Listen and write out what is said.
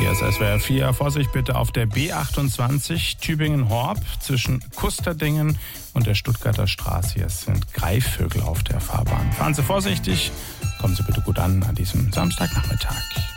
Hier ist SWR 4. Vorsicht bitte auf der B28 Tübingen-Horb zwischen Kusterdingen und der Stuttgarter Straße. Hier sind Greifvögel auf der Fahrbahn. Fahren Sie vorsichtig. Kommen Sie bitte gut an diesem Samstagnachmittag.